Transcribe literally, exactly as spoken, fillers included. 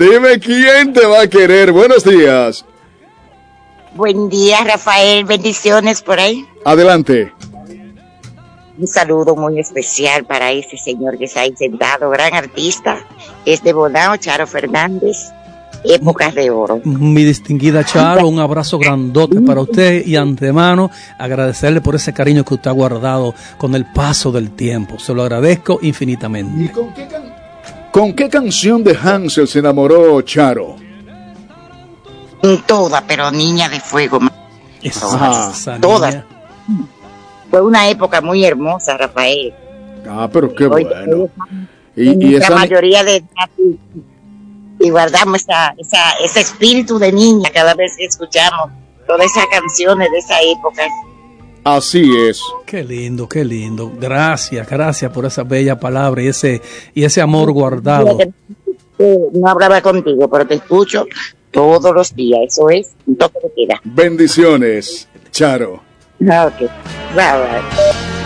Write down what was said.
Dime quién te va a querer. Buenos días. Buen día, Rafael. Bendiciones por ahí. Adelante. Un saludo muy especial para ese señor que está ahí sentado, gran artista. Es de Bonao, Charo Fernández. Épocas de oro. Mi distinguida Charo, un abrazo grandote para usted y antemano agradecerle por ese cariño que usted ha guardado con el paso del tiempo. Se lo agradezco infinitamente. ¿Y con qué, can- con qué canción de Hansel se enamoró Charo? Toda, pero Niña de Fuego. Esa, esa Todas. niña. Fue una época muy hermosa, Rafael. Ah, pero qué Hoy- bueno. hoy Y, en y nuestra esa mayoría de edad y, y guardamos esa, esa, ese espíritu de niña cada vez que escuchamos todas esas canciones de esa época. así es. Qué lindo, qué lindo. Gracias, gracias por esa bella palabra y ese, y ese amor guardado. No hablaba contigo, pero te escucho todos los días. Eso es un toque de queda. Bendiciones, Charo. Ah, ok. Bye, bye.